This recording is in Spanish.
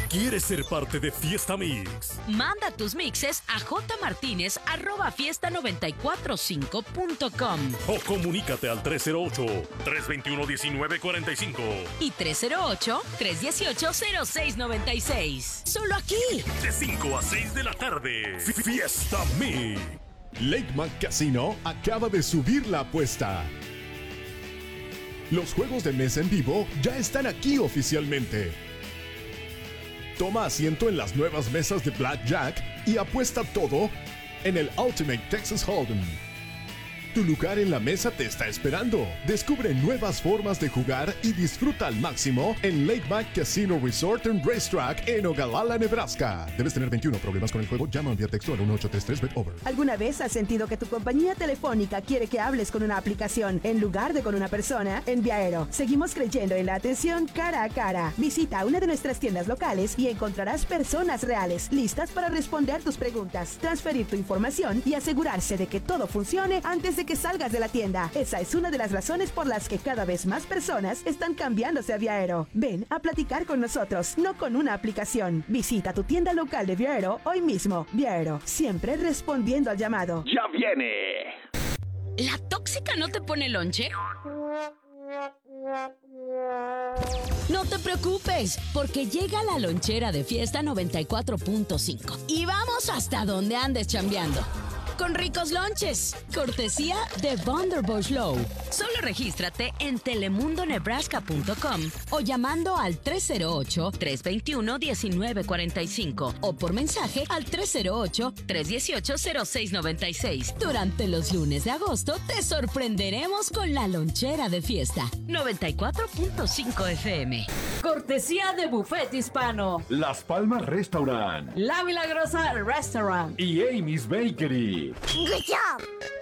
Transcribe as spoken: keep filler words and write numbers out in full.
¿Quieres ser parte de Fiesta Mix? Manda tus mixes a jmartinez arroba fiesta noventa y cuatro cinco punto com o comunícate al tres cero ocho, tres dos uno, uno nueve cuatro cinco y tres cero ocho, tres uno ocho, cero seis nueve seis. Solo aquí. De cinco a seis de la tarde. Fiesta Mix. Lakemar Casino acaba de subir la apuesta. Los juegos de mesa en vivo ya están aquí oficialmente. Toma asiento en las nuevas mesas de Blackjack y apuesta todo en el Ultimate Texas Hold'em. Tu lugar en la mesa te está esperando. Descubre nuevas formas de jugar y disfruta al máximo en Lakemar Casino Resort and Racetrack en Ogallala, Nebraska. Debes tener veintiuno. Problemas con el juego, llama o envía texto al uno ocho tres tres bet over. ¿Alguna vez has sentido que tu compañía telefónica quiere que hables con una aplicación en lugar de con una persona? En Viaero, seguimos creyendo en la atención cara a cara. Visita una de nuestras tiendas locales y encontrarás personas reales, listas para responder tus preguntas, transferir tu información y asegurarse de que todo funcione antes de que salgas de la tienda. Esa es una de las razones por las que cada vez más personas están cambiándose a Viaero. Ven a platicar con nosotros, no con una aplicación. Visita tu tienda local de Viaero hoy mismo. Viaero, siempre respondiendo al llamado. ¡Ya viene! ¿La tóxica no te pone lonche? No te preocupes, porque llega la lonchera de Fiesta noventa y cuatro punto cinco y vamos hasta donde andes chambeando. Con ricos lonches, cortesía de Vonderbush Low. Solo regístrate en telemundo nebraska punto com o llamando al tres cero ocho, tres dos uno, uno nueve cuatro cinco o por mensaje al tres cero ocho, tres uno ocho, cero seis nueve seis. Durante los lunes de agosto te sorprenderemos con la lonchera de Fiesta noventa y cuatro punto cinco F M. Cortesía de Buffet Hispano, Las Palmas Restaurant La Milagrosa Restaurant y Amy's Bakery. Good job.